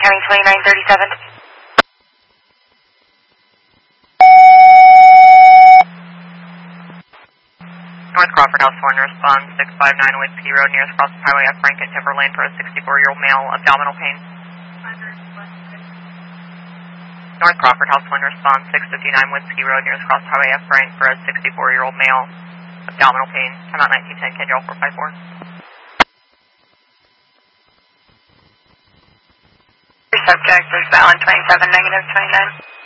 County 2937. North Crawford House 4, respond 659 Whiskey Road, nearest cross highway F. Frank and Timberlane for a 64-year-old male, abdominal pain. North Crawford House 1, respond 659 Whiskey Road, nearest cross highway F. Frank for a 64-year-old male, abdominal pain. Time out 1910, Kendall 454. Your subject is Valen 27, -29.